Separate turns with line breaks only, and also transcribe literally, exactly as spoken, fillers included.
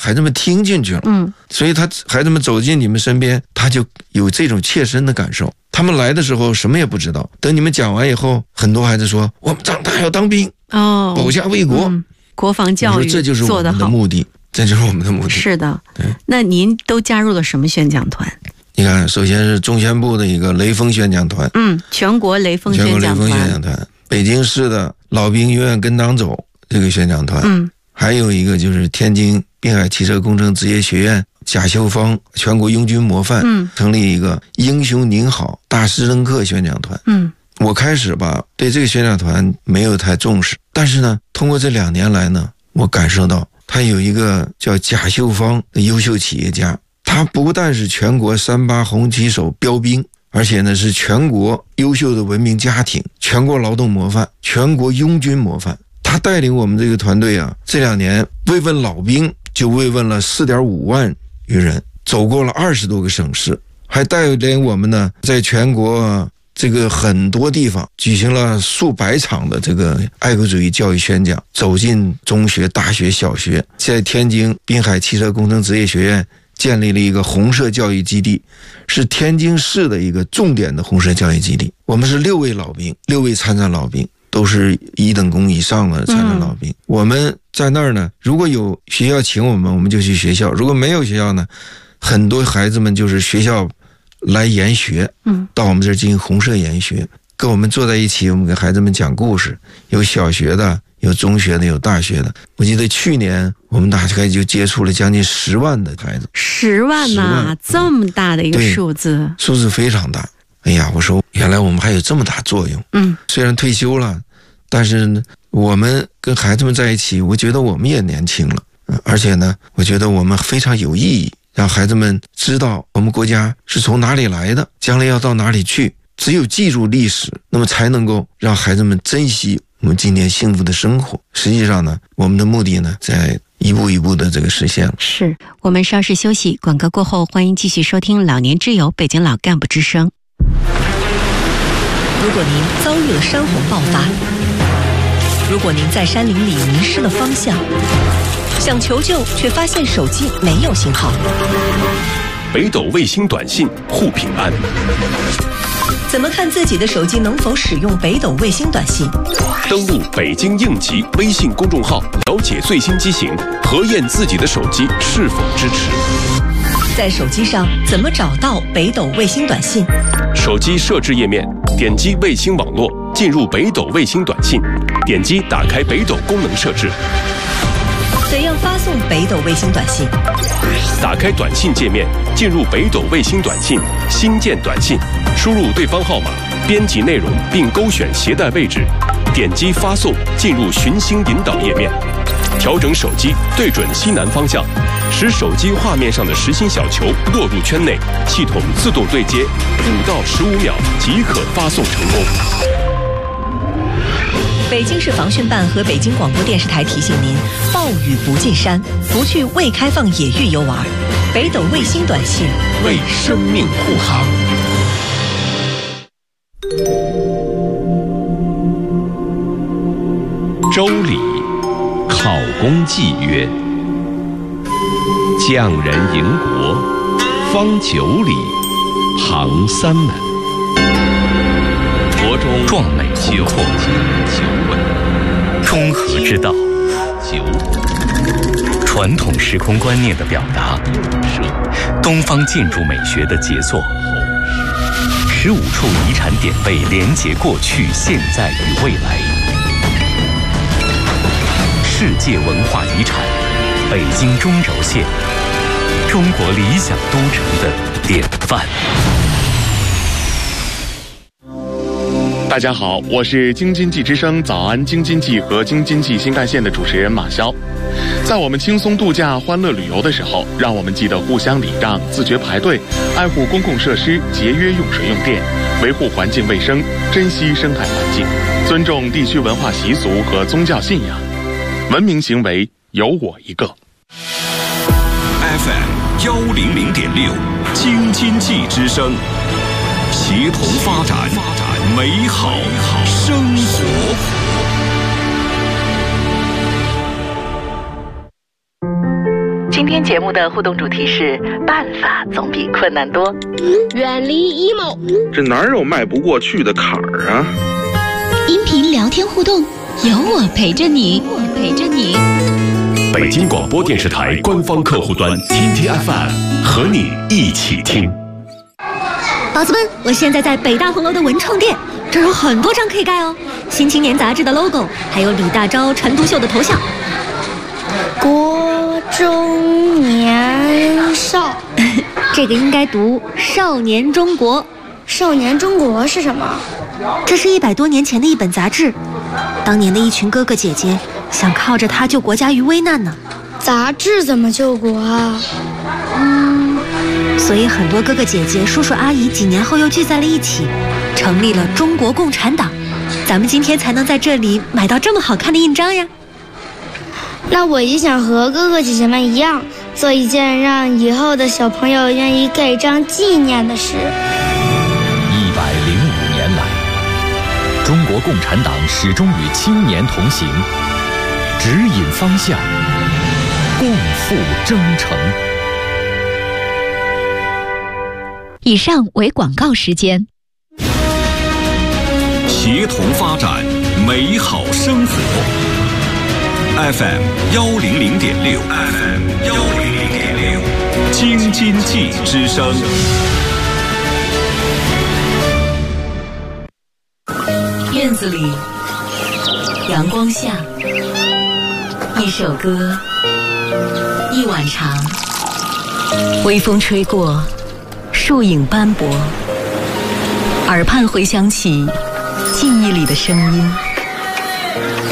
孩子们听进去了，
嗯，
所以他孩子们走进你们身边，他就有这种切身的感受。他们来的时候什么也不知道，等你们讲完以后，很多孩子说我们长大要当兵
哦，
保家卫国、
嗯、国防教育
这就是我们的目的，这就是我们的目的。
是的，那您都加入了什么宣讲团？
你看，首先是中宣部的一个雷锋宣讲团，
嗯，全国雷锋宣讲团，
全国雷锋宣讲团，北京市的老兵永远跟党走这个宣讲团，
嗯，
还有一个就是天津滨海汽车工程职业学院贾秀芳全国拥军模范，
嗯，
成立一个英雄您好大师登课宣讲团，
嗯，
我开始吧对这个宣讲团没有太重视，但是呢，通过这两年来呢，我感受到他有一个叫贾秀芳的优秀企业家，他不但是全国三八红旗手标兵，而且呢是全国优秀的文明家庭，全国劳动模范，全国拥军模范。他带领我们这个团队啊，这两年慰问老兵就慰问了 四点五万余人，走过了二十多个省市，还带领我们呢在全国这个很多地方举行了数百场的这个爱国主义教育宣讲，走进中学、大学、小学，在天津滨海汽车工程职业学院建立了一个红色教育基地，是天津市的一个重点的红色教育基地。我们是六位老兵，六位参战老兵，都是一等功以上的参战老兵、嗯、我们在那儿呢，如果有学校请我们，我们就去学校，如果没有学校呢，很多孩子们就是学校来研学，嗯，到我们这儿进行红色研学，跟我们坐在一起，我们给孩子们讲故事，有小学的，有中学的，有大学的。我记得去年我们大概就接触了将近十万的孩子。
十万呐、啊，这么大的一个数字，
数字非常大。哎呀，我说原来我们还有这么大作用。嗯，虽然退休了，但是我们跟孩子们在一起，我觉得我们也年轻了，而且呢，我觉得我们非常有意义，让孩子们知道我们国家是从哪里来的，将来要到哪里去。只有记住历史，那么才能够让孩子们珍惜我们今天幸福的生活。实际上呢，我们的目的呢，在一步一步的这个实现了。
是，我们稍事休息，广告过后，欢迎继续收听老年之友北京老干部之声。
如果您遭遇了山洪爆发，如果您在山林里迷失了方向，想求救却发现手机没有信号，
北斗卫星短信护平安。
怎么看自己的手机能否使用北斗卫星短信？
登录北京应急微信公众号，了解最新机型，核验自己的手机是否支持。
在手机上怎么找到北斗卫星短信？
手机设置页面，点击卫星网络，进入北斗卫星短信，点击打开北斗功能设置。
怎样发送北斗卫星短信？
打开短信界面，进入北斗卫星短信，新建短信，输入对方号码，编辑内容并勾选携带位置，点击发送，进入寻星引导页面，调整手机对准西南方向，使手机画面上的实心小球落入圈内，系统自动对接，五到十五秒即可发送成功。
北京市防汛办和北京广播电视台提醒您：暴雨不进山，不去未开放野域游玩。北斗卫星短信为生命护航。
周礼考功记曰：匠人营国，方九里，行三门。国中壮美宏阔，九稳，中和之道，九传统时空观念的表达，东方建筑美学的杰作，十五处遗产典位连结过去、现在与未来。世界文化遗产，北京中轴线，中国理想都城的典范。
大家好，我是京津冀之声早安京津冀和京津冀新干线的主持人马潇。在我们轻松度假、欢乐旅游的时候，让我们记得互相礼让、自觉排队，爱护公共设施，节约用水用电，维护环境卫生，珍惜生态环境，尊重地区文化习俗和宗教信仰。文明行为有我一个。
F M 幺零零点六，京津冀之声，协同发展，美好生活。
今
天节目的互动主题是办法总比困难多，
远离 emo，
这哪有迈不过去的坎儿啊？
音频聊天互动，有我陪着你，我陪着你。
北京广播电视台官方客户端天天 F M 和你一起听。
宝子们，我现在在北大红楼的文创店，这儿有很多张可以盖哦，新青年杂志的 logo， 还有李大钊、陈独秀的头像。
国中年少，
这个应该读少年中国。
少年中国是什么？
这是一百多年前的一本杂志，当年的一群哥哥姐姐想靠着它救国家于危难呢。
杂志怎么救国啊？
嗯，所以很多哥哥姐姐、叔叔阿姨几年后又聚在了一起，成立了中国共产党。咱们今天才能在这里买到这么好看的印章呀。
那我也想和哥哥姐姐们一样，做一件让以后的小朋友愿意盖章纪念的事。
一百零五年来，中国共产党始终与青年同行，指引方向，共赴征程。
以上为广告时间。
协同发展，美好生活。F M 幺零零点六 ，F M 幺零零点六，京津冀之声。
院子里，阳光下，一首歌，一碗茶，微风吹过，树影斑驳，耳畔回响起记忆里的声音。